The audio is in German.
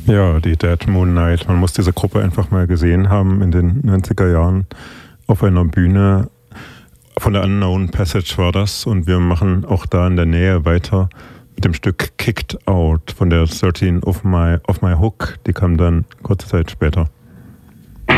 Ja, die Dead Moon Night. Man muss diese Gruppe einfach mal gesehen haben in den 90er Jahren auf einer Bühne. Von der Unknown Passage war das, und wir machen auch da in der Nähe weiter mit dem Stück Kicked Out von der 13 of My Hook. Die kam dann kurze Zeit später.